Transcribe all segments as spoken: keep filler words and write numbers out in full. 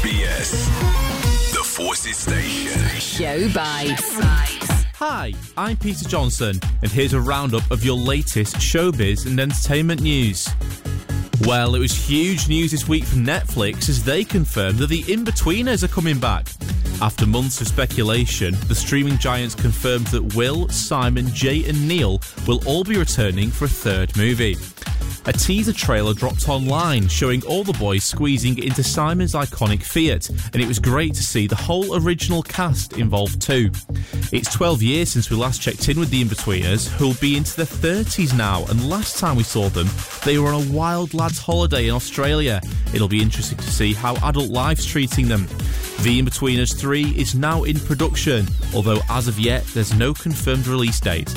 F B S, the Forces Station. Show Bites. Hi, I'm Peter Johnson, and here's a roundup of your latest showbiz and entertainment news. Well, it was huge news this week from Netflix as they confirmed that The Inbetweeners are coming back. After months of speculation, the streaming giants confirmed that Will, Simon, Jay and Neil will all be returning for a third movie. A teaser trailer dropped online showing all the boys squeezing into Simon's iconic Fiat, and it was great to see the whole original cast involved too. It's twelve years since we last checked in with the Inbetweeners, who'll be into their thirties now, and last time we saw them, they were on a wild lads holiday in Australia. It'll be interesting to see how adult life's treating them. The Inbetweeners three is now in production, although as of yet there's no confirmed release date.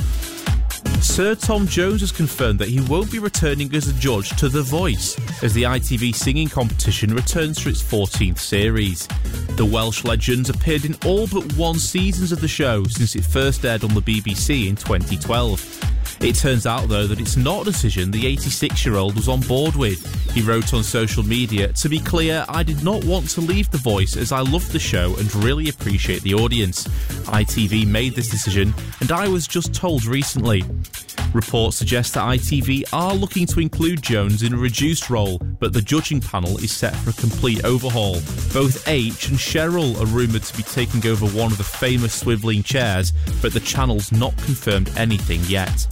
Sir Tom Jones has confirmed that he won't be returning as a judge to The Voice, as the I T V singing competition returns for its fourteenth series. The Welsh legends appeared in all but one seasons of the show since it first aired on the B B C in twenty twelve. It turns out, though, that it's not a decision the eighty-six-year-old was on board with. He wrote on social media, "To be clear, I did not want to leave The Voice as I loved the show and really appreciate the audience. I T V made this decision and I was just told recently." Reports suggest that I T V are looking to include Jones in a reduced role, but the judging panel is set for a complete overhaul. Both H and Cheryl are rumoured to be taking over one of the famous swivelling chairs, but the channel's not confirmed anything yet.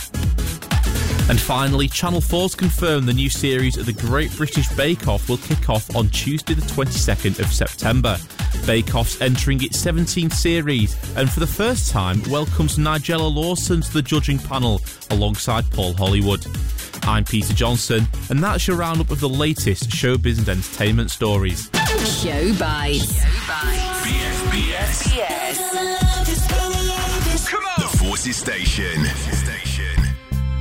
And finally, Channel four's confirmed the new series of the Great British Bake Off will kick off on Tuesday the twenty-second of September. Bake Off's entering its seventeenth series and for the first time welcomes Nigella Lawson to the judging panel alongside Paul Hollywood. I'm Peter Johnson, and that's your roundup of the latest showbiz and entertainment stories. Show Bites. B F B S. B S. Come on. The Forces Station.